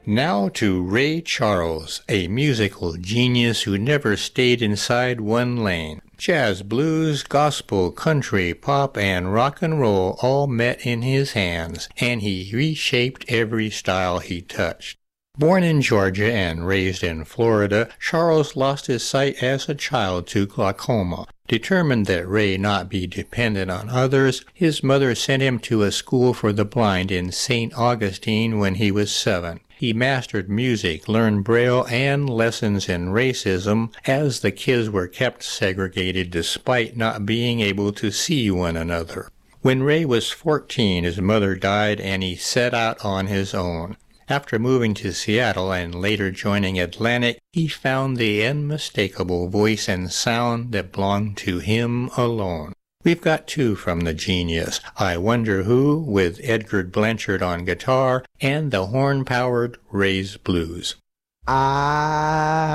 Now to Ray Charles, a musical genius who never stayed inside one lane. Jazz, blues, gospel, country, pop, and rock and roll all met in his hands, and he reshaped every style he touched. Born in Georgia and raised in Florida, Charles lost his sight as a child to glaucoma. Determined that Ray not be dependent on others, his mother sent him to a school for the blind in St. Augustine when he was 7. He mastered music, learned Braille, and lessons in racism, as the kids were kept segregated despite not being able to see one another. When Ray was 14, his mother died and he set out on his own. After moving to Seattle and later joining Atlantic, he found the unmistakable voice and sound that belonged to him alone. We've got two from the genius, I Wonder Who with Edgar Blanchard on guitar and the horn-powered Ray's Blues. I